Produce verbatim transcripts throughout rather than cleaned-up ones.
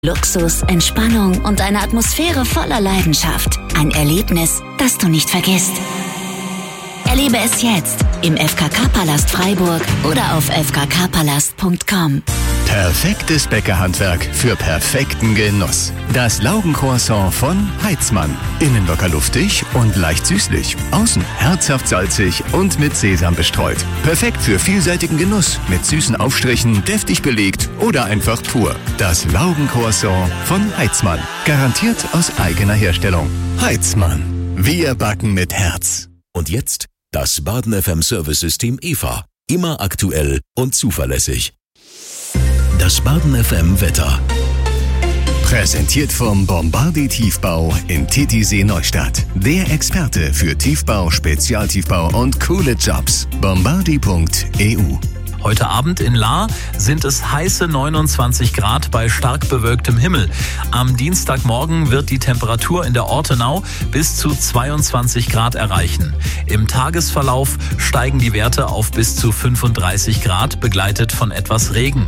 Luxus, Entspannung und eine Atmosphäre voller Leidenschaft. Ein Erlebnis, das du nicht vergisst. Erlebe es jetzt im F K K-Palast Freiburg oder auf f k k palast punkt com. Perfektes Bäckerhandwerk für perfekten Genuss. Das Laugencroissant von Heitzmann. Innen locker luftig und leicht süßlich. Außen herzhaft salzig und mit Sesam bestreut. Perfekt für vielseitigen Genuss. Mit süßen Aufstrichen, deftig belegt oder einfach pur. Das Laugencroissant von Heitzmann. Garantiert aus eigener Herstellung. Heitzmann. Wir backen mit Herz. Und jetzt das Baden F M Service-System E V A. Immer aktuell und zuverlässig. Das Baden F M Wetter. Präsentiert vom Bombardier Tiefbau in Titisee Neustadt. Der Experte für Tiefbau, Spezialtiefbau und coole Jobs. bombardier punkt e u. Heute Abend in Lahr sind es heiße neunundzwanzig Grad bei stark bewölktem Himmel. Am Dienstagmorgen wird die Temperatur in der Ortenau bis zu zweiundzwanzig Grad erreichen. Im Tagesverlauf steigen die Werte auf bis zu fünfunddreißig Grad, begleitet von etwas Regen.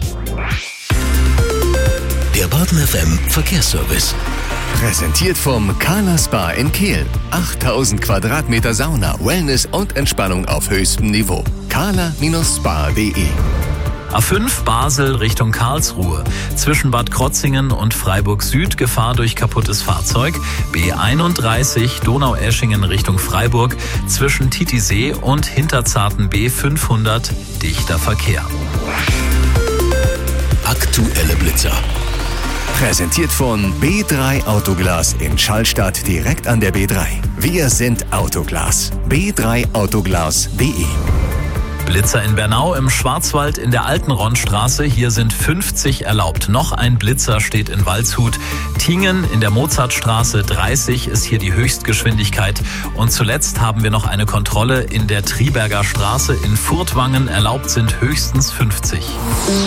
Der Baden F M Verkehrsservice. Präsentiert vom Kala Spa in Kehl. achttausend Quadratmeter Sauna, Wellness und Entspannung auf höchstem Niveau. kala Spa punkt de. A fünf Basel Richtung Karlsruhe. Zwischen Bad Krotzingen und Freiburg Süd Gefahr durch kaputtes Fahrzeug. B einunddreißig Donaueschingen Richtung Freiburg. Zwischen Titisee und Hinterzarten B fünfhundert dichter Verkehr. Aktuelle Blitzer. Präsentiert von B drei Autoglas in Schallstadt direkt an der B drei. Wir sind Autoglas. b drei autoglas punkt de. Blitzer in Bernau im Schwarzwald in der Alten Ronnstraße. Hier sind fünfzig erlaubt. Noch ein Blitzer steht in Waldshut. Tingen in der Mozartstraße dreißig ist hier die Höchstgeschwindigkeit. Und zuletzt haben wir noch eine Kontrolle in der Triberger Straße in Furtwangen. Erlaubt sind höchstens fünfzig.